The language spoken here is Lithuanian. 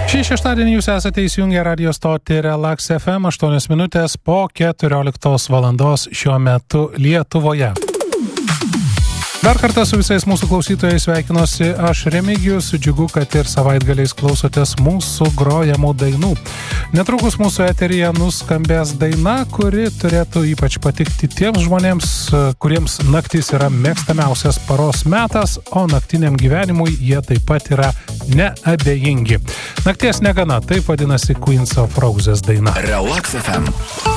Šį šeštadienį jūs esate įsijungę radio stotį Relax FM 8 minutės po 14 valandos šiuo metu Lietuvoje. Dar kartą su visais mūsų klausytojais sveikinuosi aš Remigijus, džiugu, kad ir savaitgaliais klausotės mūsų grojamų dainų. Netrukus mūsų eteryje nuskambės daina, kuri turėtų ypač patikti tiems žmonėms, kuriems naktis yra mėgstamiausias paros metas, o naktiniam gyvenimui jie taip pat yra neabejingi. Nakties negana, taip vadinasi Queens of Roses daina. Relax FM.